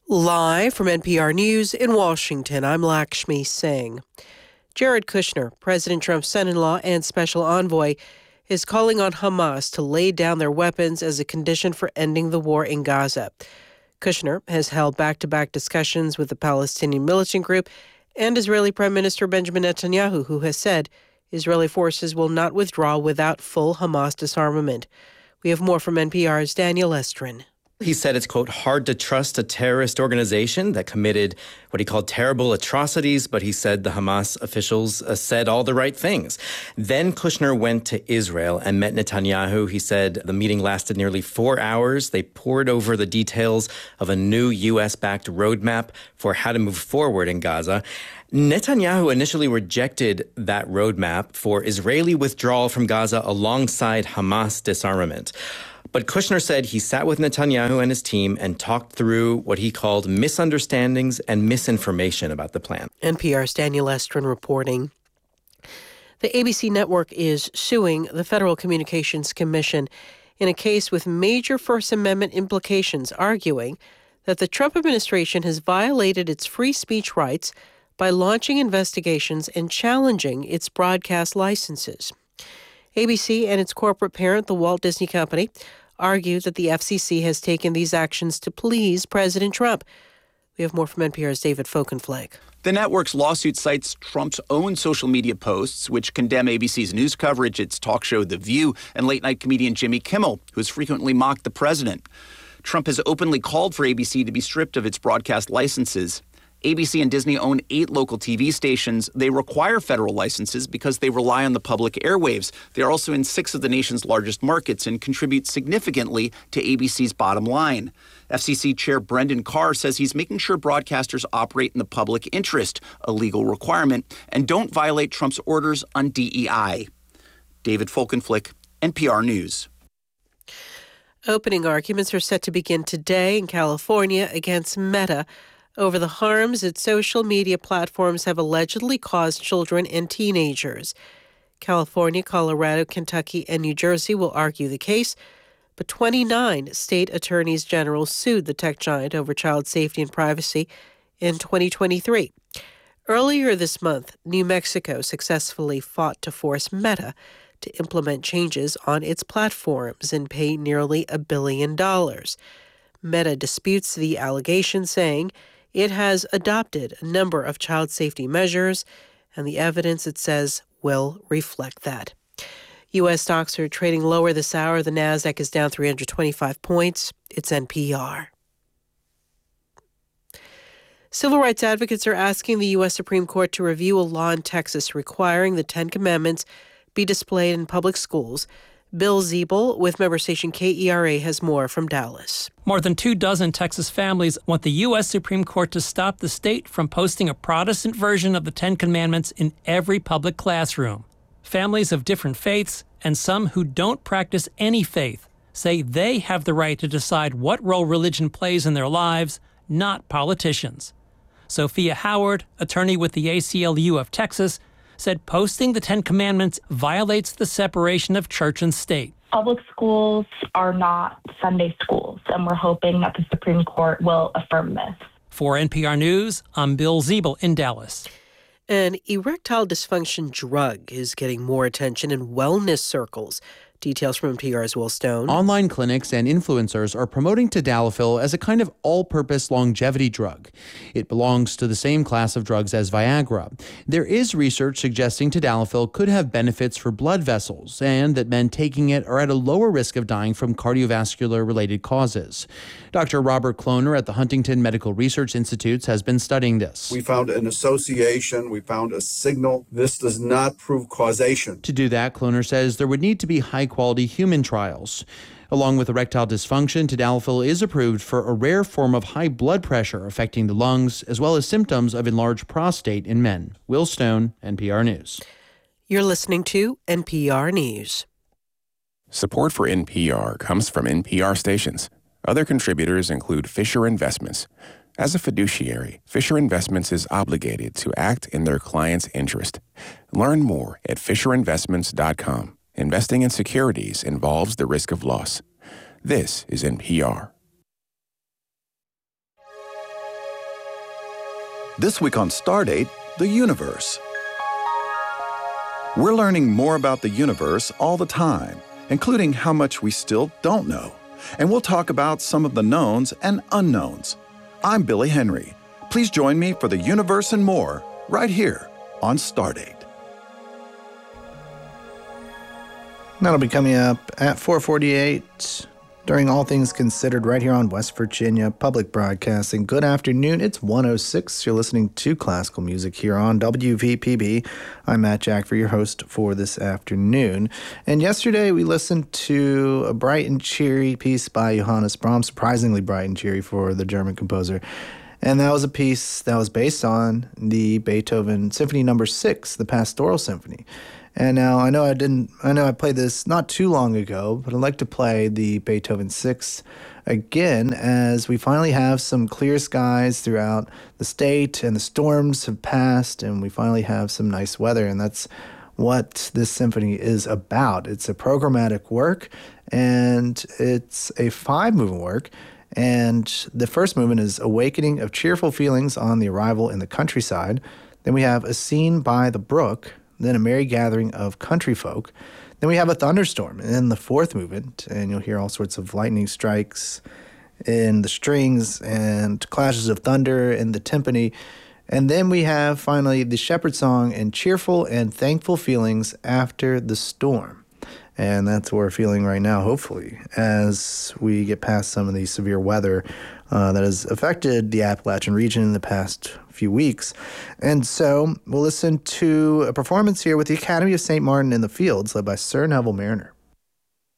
Live from NPR News in Washington, I'm Lakshmi Singh. Jared Kushner, President Trump's son-in-law and special envoy, is calling on Hamas to lay down their weapons as a condition for ending the war in Gaza. Kushner has held back-to-back discussions with the Palestinian militant group and Israeli Prime Minister Benjamin Netanyahu, who has said Israeli forces will not withdraw without full Hamas disarmament. We have more from NPR's Daniel Estrin. He said it's, quote, hard to trust a terrorist organization that committed what he called terrible atrocities, but he said the Hamas officials said all the right things. Then Kushner went to Israel and met Netanyahu. He said the meeting lasted nearly 4 hours. They pored over the details of a new U.S.-backed roadmap for how to move forward in Gaza. Netanyahu initially rejected that roadmap for Israeli withdrawal from Gaza alongside Hamas disarmament. But Kushner said he sat with Netanyahu and his team and talked through what he called misunderstandings and misinformation about the plan. NPR's Daniel Estrin reporting. The ABC network is suing the Federal Communications Commission in a case with major First Amendment implications, arguing that the Trump administration has violated its free speech rights by launching investigations and challenging its broadcast licenses. ABC and its corporate parent, the Walt Disney Company, argue that the FCC has taken these actions to please President Trump. We have more from NPR's David Folkenflik. The network's lawsuit cites Trump's own social media posts, which condemn ABC's news coverage, its talk show The View, and late-night comedian Jimmy Kimmel, who has frequently mocked the president. Trump has openly called for ABC to be stripped of its broadcast licenses. ABC and Disney own 8 local TV stations. They require federal licenses because they rely on the public airwaves. They are also in 6 of the nation's largest markets and contribute significantly to ABC's bottom line. FCC Chair Brendan Carr says he's making sure broadcasters operate in the public interest, a legal requirement, and don't violate Trump's orders on DEI. David Folkenflik, NPR News. Opening arguments are set to begin today in California against Meta over the harms its social media platforms have allegedly caused children and teenagers. California, Colorado, Kentucky, and New Jersey will argue the case, but 29 state attorneys general sued the tech giant over child safety and privacy in 2023. Earlier this month, New Mexico successfully fought to force Meta to implement changes on its platforms and pay nearly $1 billion. Meta disputes the allegation, saying it has adopted a number of child safety measures, and the evidence, it says, will reflect that. U.S. stocks are trading lower this hour. The Nasdaq is down 325 points. It's NPR. Civil rights advocates are asking the U.S. Supreme Court to review a law in Texas requiring the Ten Commandments be displayed in public schools. Bill Ziebel with member station KERA has more from Dallas. More than 24 Texas families want the U.S. Supreme Court to stop the state from posting a Protestant version of the Ten Commandments in every public classroom. Families of different faiths and some who don't practice any faith say they have the right to decide what role religion plays in their lives, not politicians. Sophia Howard, attorney with the ACLU of Texas, said posting the Ten Commandments violates the separation of church and state. Public schools are not Sunday schools, and we're hoping that the Supreme Court will affirm this. For NPR News, I'm Bill Ziebel in Dallas. An erectile dysfunction drug is getting more attention in wellness circles. Details from NPR's Will Stone. Online clinics and influencers are promoting tadalafil as a kind of all-purpose longevity drug. It belongs to the same class of drugs as Viagra. There is research suggesting tadalafil could have benefits for blood vessels and that men taking it are at a lower risk of dying from cardiovascular-related causes. Dr. Robert Kloner at the Huntington Medical Research Institute has been studying this. We found an association. We found a signal. This does not prove causation. To do that, Kloner says there would need to be high-quality human trials. Along with erectile dysfunction, tadalafil is approved for a rare form of high blood pressure affecting the lungs, as well as symptoms of enlarged prostate in men. Will Stone, NPR News. You're listening to NPR News. Support for NPR comes from NPR stations. Other contributors include Fisher Investments. As a fiduciary, Fisher Investments is obligated to act in their client's interest. Learn more at FisherInvestments.com. Investing in securities involves the risk of loss. This is NPR. This week on Stardate, the universe. We're learning more about the universe all the time, including how much we still don't know. And we'll talk about some of the knowns and unknowns. I'm Billy Henry. Please join me for the universe and more right here on Stardate. That'll be coming up at 4:48 during All Things Considered right here on West Virginia Public Broadcasting. Good afternoon. It's 1:06. You're listening to classical music here on WVPB. I'm Matt Jackford, your host for this afternoon. And yesterday we listened to a bright and cheery piece by Johannes Brahms, surprisingly bright and cheery for the German composer. And that was a piece that was based on the Beethoven Symphony No. 6, the Pastoral Symphony. And now I know I played this not too long ago, but I'd like to play the Beethoven 6 again as we finally have some clear skies throughout the state and the storms have passed and we finally have some nice weather. And that's what this symphony is about. It's a programmatic work and it's a 5-movement work. And the first movement is Awakening of Cheerful Feelings on the Arrival in the Countryside. Then we have A Scene by the Brook. Then a merry gathering of country folk. Then we have a thunderstorm in the 4th movement, and you'll hear all sorts of lightning strikes in the strings and clashes of thunder in the timpani. And then we have finally the shepherd song and cheerful and thankful feelings after the storm. And that's what we're feeling right now, hopefully, as we get past some of the severe weather that has affected the Appalachian region in the past few weeks. And so we'll listen to a performance here with the Academy of St. Martin in the Fields, led by Sir Neville Mariner.